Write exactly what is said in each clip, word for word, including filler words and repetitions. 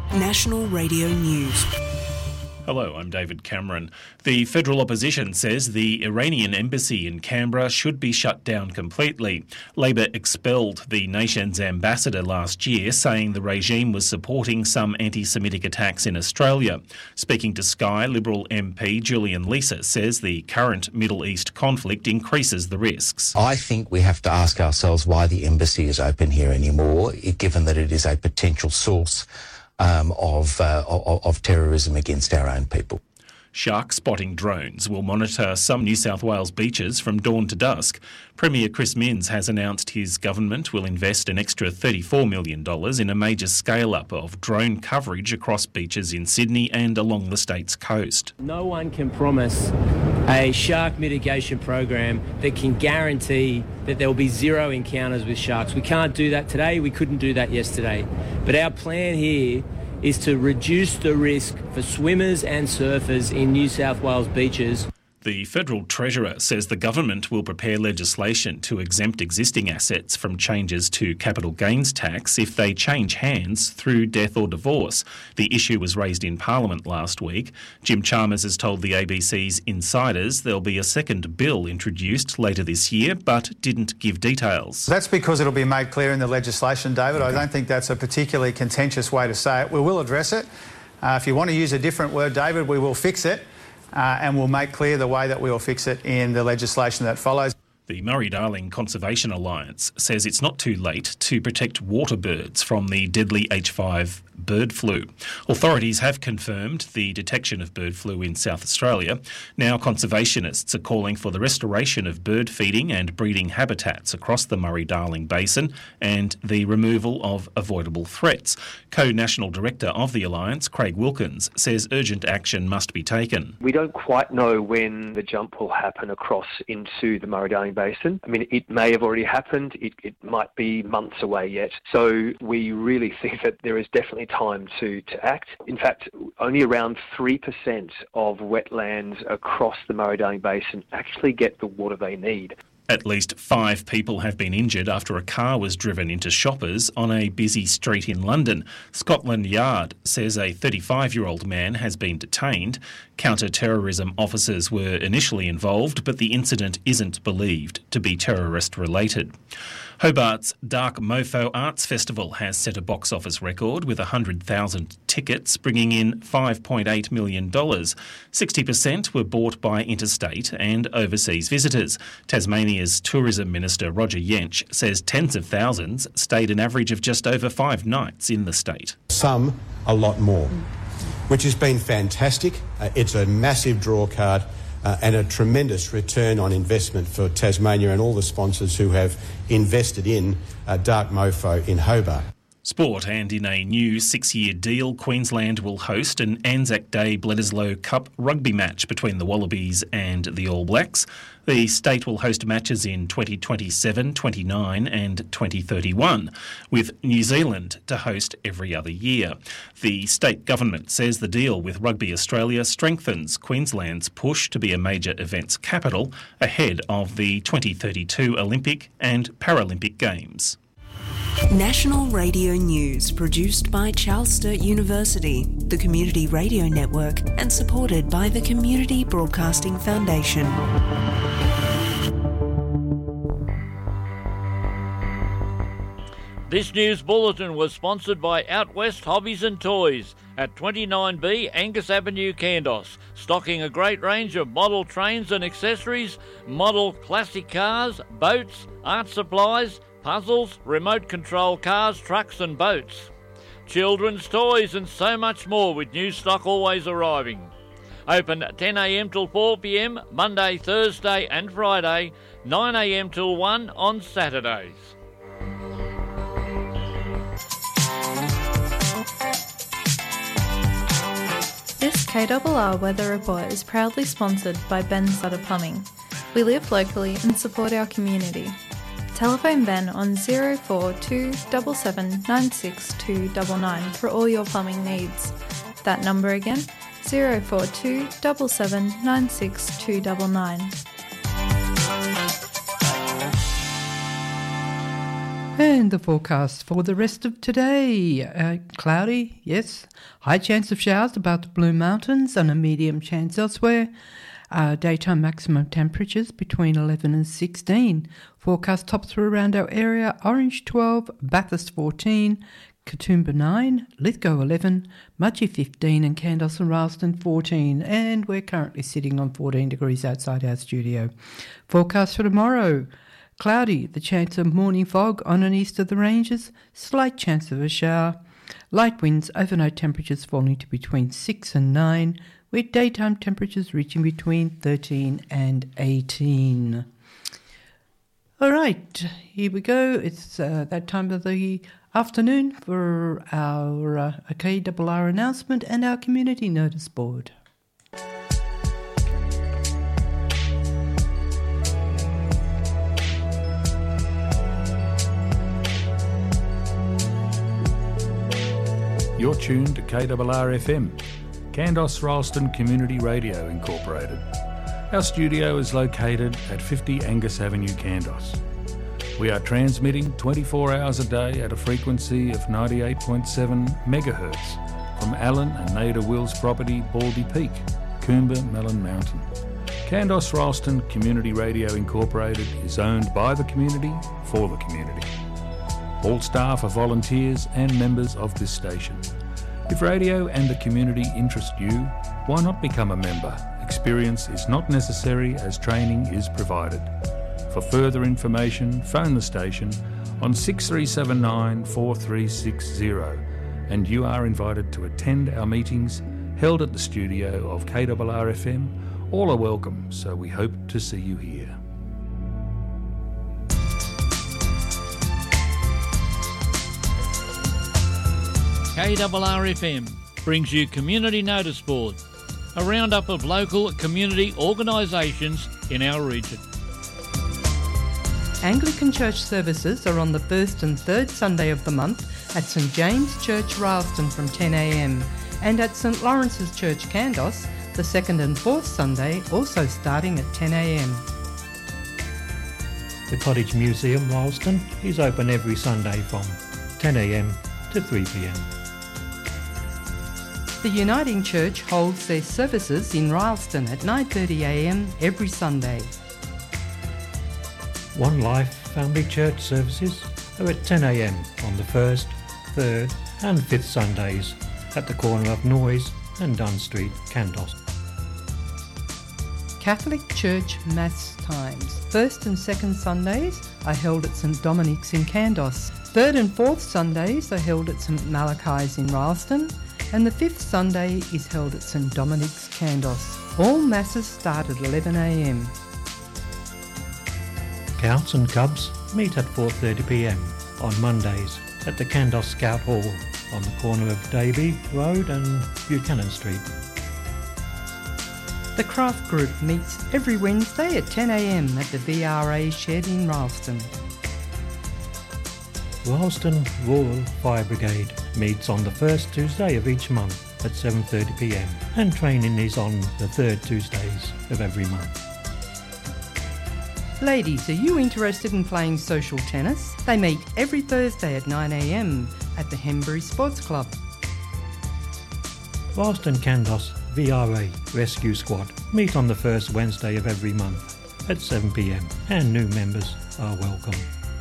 National Radio News. Hello, I'm David Cameron. The federal opposition says the Iranian embassy in Canberra should be shut down completely. Labor expelled the nation's ambassador last year, saying the regime was supporting some anti-Semitic attacks in Australia. Speaking to Sky, Liberal M P Julian Leeser says the current Middle East conflict increases the risks. I think we have to ask ourselves why the embassy is open here anymore, given that it is a potential source Um, of, uh, of of terrorism against our own people. Shark spotting drones will monitor some New South Wales beaches from dawn to dusk. Premier Chris Minns has announced his government will invest an extra thirty-four million dollars in a major scale-up of drone coverage across beaches in Sydney and along the state's coast. No one can promise a shark mitigation program that can guarantee that there will be zero encounters with sharks. We can't do that today. We couldn't do that yesterday. But our plan here is to reduce the risk for swimmers and surfers in New South Wales beaches. The Federal Treasurer says the government will prepare legislation to exempt existing assets from changes to capital gains tax if they change hands through death or divorce. The issue was raised in Parliament last week. Jim Chalmers has told the A B C's Insiders there'll be a second bill introduced later this year, but didn't give details. That's because it'll be made clear in the legislation, David. Okay. I don't think that's a particularly contentious way to say it. We will address it. Uh, if you want to use a different word, David, we will fix it. Uh, and we'll make clear the way that we will fix it in the legislation that follows. The Murray-Darling Conservation Alliance says it's not too late to protect water birds from the deadly H five bird flu. Authorities have confirmed the detection of bird flu in South Australia. Now conservationists are calling for the restoration of bird feeding and breeding habitats across the Murray-Darling Basin and the removal of avoidable threats. Co-National Director of the Alliance, Craig Wilkins, says urgent action must be taken. We don't quite know when the jump will happen across into the Murray-Darling Basin. I mean, it may have already happened. It, it might be months away yet. So we really think that there is definitely time to, to act. In fact, only around three percent of wetlands across the Murray-Darling Basin actually get the water they need. At least five people have been injured after a car was driven into shoppers on a busy street in London. Scotland Yard says a thirty-five-year-old man has been detained. Counter-terrorism officers were initially involved, but the incident isn't believed to be terrorist-related. Hobart's Dark Mofo Arts Festival has set a box office record with one hundred thousand tickets, bringing in five point eight million dollars. sixty percent were bought by interstate and overseas visitors. Tasmania's Tourism Minister Roger Yench says tens of thousands stayed an average of just over five nights in the state. Some a lot more, which has been fantastic. Uh, it's a massive draw card. Uh, and a tremendous return on investment for Tasmania and all the sponsors who have invested in uh, Dark Mofo in Hobart. Sport, and in a new six-year deal, Queensland will host an Anzac Day Bledisloe Cup rugby match between the Wallabies and the All Blacks. The state will host matches in twenty twenty-seven, twenty-nine and twenty thirty-one, with New Zealand to host every other year. The state government says the deal with Rugby Australia strengthens Queensland's push to be a major events capital ahead of the twenty thirty-two Olympic and Paralympic Games. National Radio News, produced by Charles Sturt University, the Community Radio Network, and supported by the Community Broadcasting Foundation. This news bulletin was sponsored by Out West Hobbies and Toys at twenty-nine B Angus Avenue, Kandos, stocking a great range of model trains and accessories, model classic cars, boats, art supplies, puzzles, remote control cars, trucks and boats, children's toys and so much more, with new stock always arriving. Open ten a m till four p m Monday, Thursday and Friday, nine a m till one on Saturdays. This K R R Weather Report is proudly sponsored by Ben Sutter Plumbing. We live locally and support our community. Telephone Ben on zero four two seven seven nine six two nine nine for all your plumbing needs. That number again, zero four two seven seven nine six two nine nine. And the forecast for the rest of today. Uh, cloudy, yes. High chance of showers about the Blue Mountains and a medium chance elsewhere. Uh, daytime maximum temperatures between eleven and sixteen. Forecast top through around our area. Orange twelve, Bathurst fourteen, Katoomba nine, Lithgow eleven, Mudgee fifteen and Kandos and Ralston fourteen. And we're currently sitting on fourteen degrees outside our studio. Forecast for tomorrow. Cloudy, the chance of morning fog on and east of the ranges, slight chance of a shower. Light winds, overnight temperatures falling to between six and nine, with daytime temperatures reaching between thirteen and eighteen. All right, here we go. It's uh, that time of the afternoon for our uh, K R R announcement and our community notice board. You're tuned to K R R F M, Kandos Ralston Community Radio Incorporated. Our studio is located at fifty Angus Avenue, Kandos. We are transmitting twenty-four hours a day at a frequency of ninety-eight point seven megahertz from Alan and Nada Wills property, Baldy Peak, Coomba Mellon Mountain. Kandos Ralston Community Radio Incorporated is owned by the community for the community. All staff are volunteers and members of this station. If radio and the community interest you, why not become a member? Experience is not necessary as training is provided. For further information, phone the station on six three seven nine, four three six zero and you are invited to attend our meetings held at the studio of K R R F M. All are welcome, so we hope to see you here. K R R F M brings you Community Notice Board, a roundup of local community organisations in our region. Anglican Church services are on the first and third Sunday of the month at St James Church, Ralston from ten a m and at St Lawrence's Church, Kandos, the second and fourth Sunday, also starting at ten a m. The Cottage Museum, Ralston, is open every Sunday from ten a m to three p m. The Uniting Church holds their services in Ralston at nine thirty a m every Sunday. One Life Family Church services are at ten a m on the first, third and fifth Sundays at the corner of Noyes and Dunn Street, Kandos. Catholic Church Mass times. First and second Sundays are held at St Dominic's in Kandos. Third and fourth Sundays are held at St Malachi's in Ralston, and the fifth Sunday is held at St Dominic's, Kandos. All masses start at eleven a m. Scouts and Cubs meet at four thirty p m on Mondays at the Kandos Scout Hall on the corner of Davey Road and Buchanan Street. The Craft Group meets every Wednesday at ten a m at the V R A shed in Ralston. Ralston Rural Fire Brigade meets on the first Tuesday of each month at seven thirty p m and training is on the third Tuesdays of every month. Ladies, are you interested in playing social tennis? They meet every Thursday at nine a m at the Hembury Sports Club. Ralston Kandos V R A Rescue Squad meet on the first Wednesday of every month at seven p m and new members are welcome.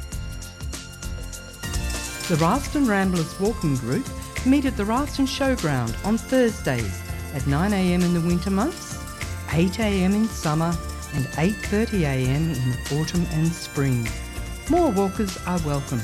The Ralston Ramblers Walking Group meet at the Ralston Showground on Thursdays at nine a m in the winter months, eight a m in summer and eight thirty a m in autumn and spring. More walkers are welcome.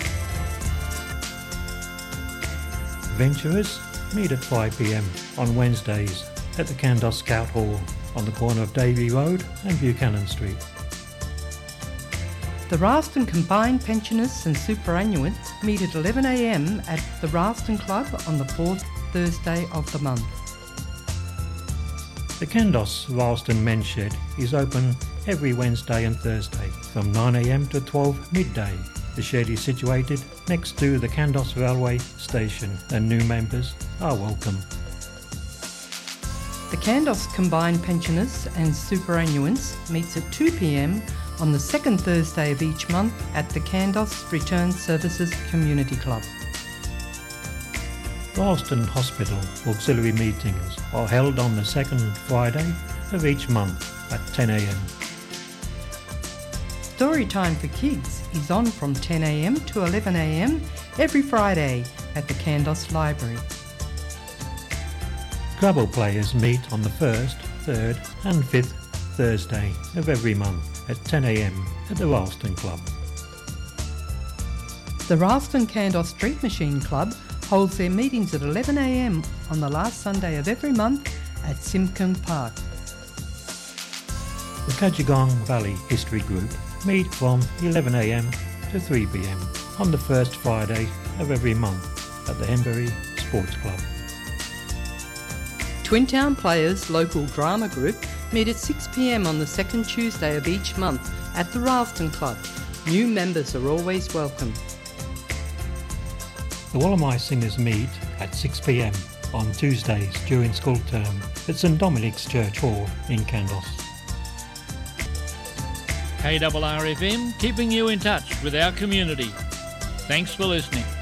Venturers meet at five p m on Wednesdays at the Kandos Scout Hall on the corner of Davey Road and Buchanan Street. The Ralston Combined Pensioners and Superannuants meet at eleven a m at the Ralston Club on the fourth Thursday of the month. The Kandos Ralston Men's Shed is open every Wednesday and Thursday from nine a m to twelve midday. The shed is situated next to the Kandos Railway Station and new members are welcome. The Kandos Combined Pensioners and Superannuants meets at two p m on the second Thursday of each month at the Kandos Return Services Community Club. Ralston Hospital auxiliary meetings are held on the second Friday of each month at ten a m. Storytime for Kids is on from ten a m to eleven a m every Friday at the Kandos Library. Scrabble players meet on the first, third and fifth Thursday of every month at ten a m at the Ralston Club. The Ralston Kandos Street Machine Club holds their meetings at eleven a m on the last Sunday of every month at Simcoe Park. The Kajagong Valley History Group meet from eleven a m to three p m on the first Friday of every month at the Henbury Sports Club. Twin Town Players Local Drama Group meet at six p m on the second Tuesday of each month at the Ralston Club. New members are always welcome. The Wallamai Singers meet at six p m on Tuesdays during school term at St Dominic's Church Hall in Kandos. K R R F M, keeping you in touch with our community. Thanks for listening.